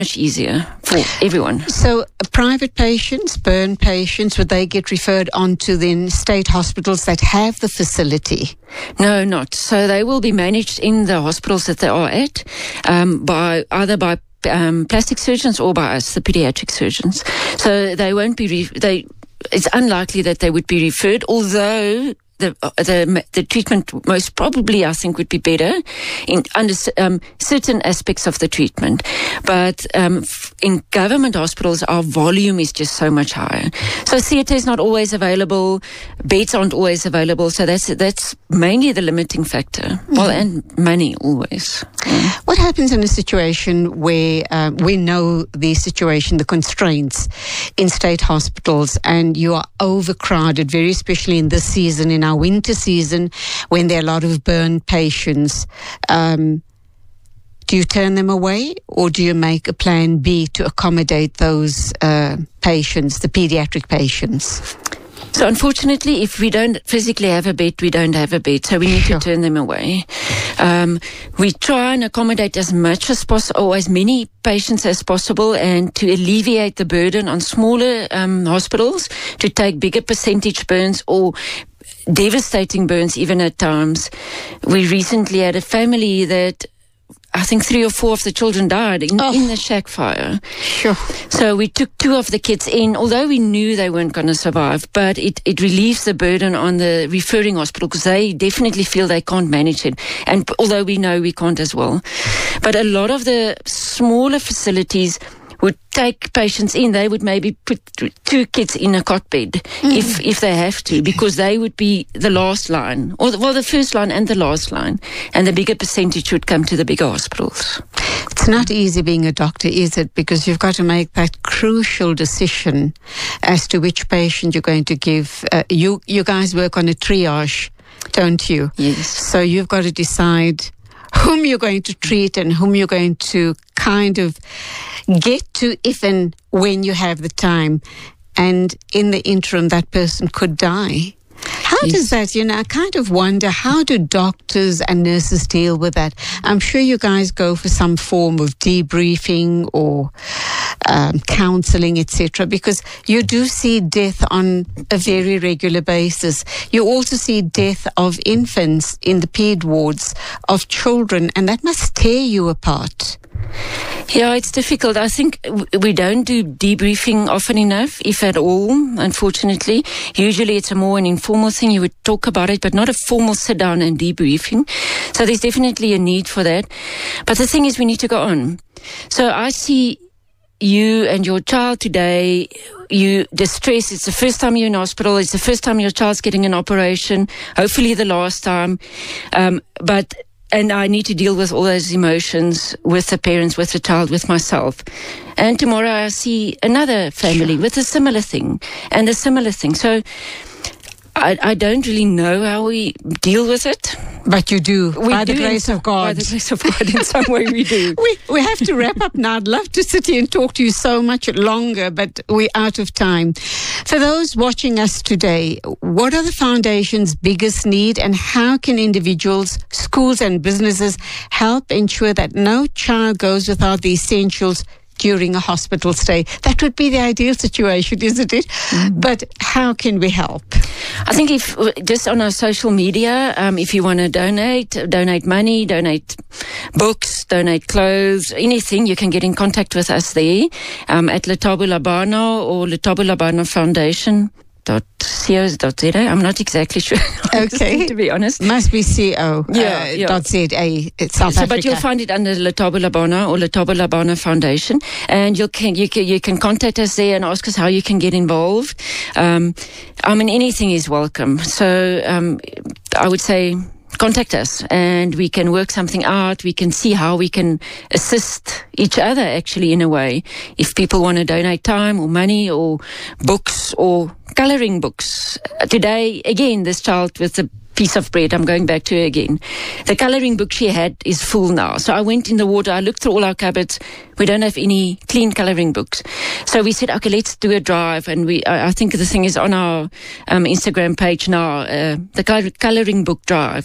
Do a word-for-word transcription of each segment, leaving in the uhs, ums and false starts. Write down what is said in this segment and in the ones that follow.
much easier for everyone. So uh, private patients, burn patients, would they get referred on to the state hospitals that have the facility? No, not. So they will be managed in the hospitals that they are at, um, by either by um, plastic surgeons or by us, the pediatric surgeons. So they won't be, re- they, it's unlikely that they would be referred, although The, the the treatment most probably, I think, would be better in under um, certain aspects of the treatment. But um, f- in government hospitals, our volume is just so much higher. So theatre is not always available, beds aren't always available. So that's that's mainly the limiting factor. Mm-hmm. Well, and money always. Yeah. What happens in a situation where uh, we know the situation, the constraints in state hospitals, and you are overcrowded, very especially in this season, in our winter season, when there are a lot of burn patients? Um, do you turn them away, or do you make a plan B to accommodate those uh, patients, the pediatric patients? So unfortunately, if we don't physically have a bed, we don't have a bed. So we need Sure. to turn them away. Um, we try and accommodate as much as possible, or as many patients as possible, and to alleviate the burden on smaller um, hospitals to take bigger percentage burns or devastating burns even at times. We recently had a family that I think three or four of the children died in, Oh. in the shack fire. Sure. So we took two of the kids in, although we knew they weren't going to survive, but it, it relieves the burden on the referring hospital because they definitely feel they can't manage it. And p- although we know we can't as well. But a lot of the smaller facilities would take patients in. They would maybe put th- two kids in a cot bed mm. if, if they have to, because they would be the last line, or the, well, the first line and the last line, and the bigger percentage would come to the bigger hospitals. It's not easy being a doctor, is it? Because you've got to make that crucial decision as to which patient you're going to give. Uh, you, you guys work on a triage, don't you? Yes. So you've got to decide whom you're going to treat and whom you're going to kind of get to if and when you have the time. And in the interim, that person could die. How Yes. does that, you know, I kind of wonder, how do doctors and nurses deal with that? I'm sure you guys go for some form of debriefing or um, counseling, et cetera, because you do see death on a very regular basis. You also see death of infants in the ped wards, of children, and that must tear you apart. Yeah, it's difficult. I think w- we don't do debriefing often enough, if at all, unfortunately. Usually it's a more an informal thing. You would talk about it, but not a formal sit down and debriefing. So there's definitely a need for that. But the thing is, we need to go on. So I see you and your child today, you distress. It's the first time you're in hospital. It's the first time your child's getting an operation. Hopefully the last time. Um, but And I need to deal with all those emotions with the parents, with the child, with myself. And tomorrow I see another family Sure. with a similar thing and a similar thing. So I, I don't really know how we deal with it. But you do, We by do the in grace some- of God. By the grace of God, in some way we do. We we have to wrap up now. I'd love to sit here and talk to you so much longer, but we're out of time. For those watching us today, what are the foundation's biggest need, and how can individuals, schools and businesses help ensure that no child goes without the essentials during a hospital stay? That would be the ideal situation, isn't it? Mm-hmm. But how can we help? I think if just on our social media, um, if you want to donate, donate money, donate books, donate clothes, anything, you can get in contact with us there um, at Letabo Labano or Letabo Labano Foundation. Dot co dot za. I'm not exactly sure. Okay. To be honest. Must be co. Yeah, uh, yeah. Dot za. It's South So, Africa. but you'll find it under Letabo Labana or Letabo Labana Foundation, and you can you can you can contact us there and ask us how you can get involved. Um, I mean, anything is welcome. So um, I would say contact us and we can work something out. We can see how we can assist each other actually in a way. If people want to donate time or money or books or coloring books. Today, again, this child with the piece of bread, I'm going back to her again. The coloring book she had is full now. So I went in the water, I looked through all our cupboards. We don't have any clean coloring books. So we said, okay, let's do a drive. And we, I, I think the thing is on our um, Instagram page now, uh, the color, coloring book drive.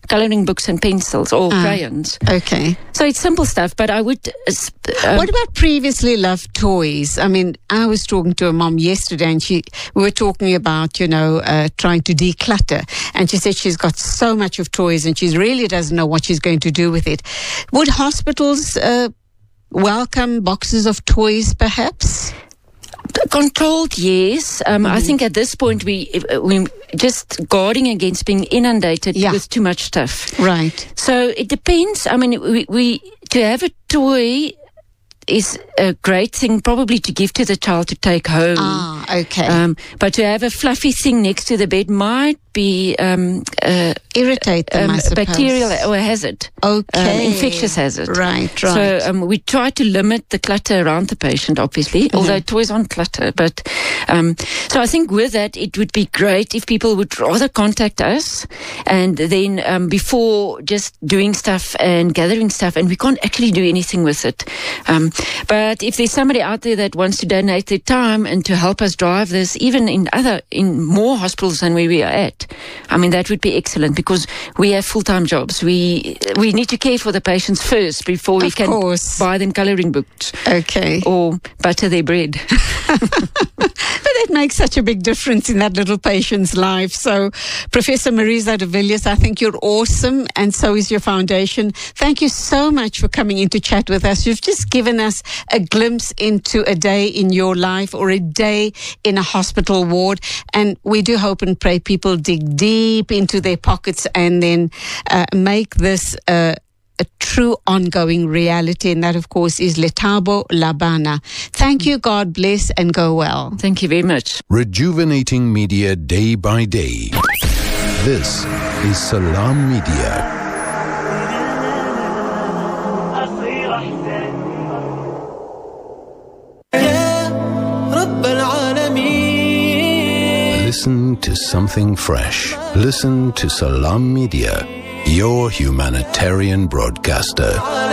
colouring books and pencils or Ah, crayons. Okay. So it's simple stuff, but I would... Uh, sp- um, What about previously loved toys? I mean, I was talking to a mom yesterday, and she we were talking about, you know, uh, trying to declutter. And she said she's got so much of toys, and she really doesn't know what she's going to do with it. Would hospitals uh, welcome boxes of toys, perhaps? Controlled, yes. Um, I think at this point we we just guarding against being inundated Yeah. with too much stuff. Right. So it depends. I mean, we, we to have a toy is a great thing, probably to give to the child to take home. Ah, okay. Um, but to have a fluffy thing next to the bed might be um, uh, Irritate them, um, I suppose. bacterial or hazard. Okay. Um, infectious hazard. Right, right. So um, we try to limit the clutter around the patient, obviously, Mm-hmm. although toys aren't clutter. But um, so I think with that, it would be great if people would rather contact us and then um, before just doing stuff and gathering stuff, and we can't actually do anything with it. Um, but if there's somebody out there that wants to donate their time and to help us drive this, even in other, in more hospitals than where we are at, I mean, that would be excellent because we have full-time jobs. We we need to care for the patients first before we Of can course. buy them colouring books Okay. or butter their bread. But it makes such a big difference in that little patient's life. So, Professor Marisa de Villiers, I think you're awesome, and so is your foundation. Thank you so much for coming in to chat with us. You've just given us a glimpse into a day in your life or a day in a hospital ward, and we do hope and pray people dig deep into their pockets and then uh, make this uh, a true ongoing reality, and that, of course, is Letabo Labana. Thank you, God bless, and go well. Thank you very much. Rejuvenating media day by day. This is Salam Media. Listen to something fresh. Listen to Salam Media, your humanitarian broadcaster.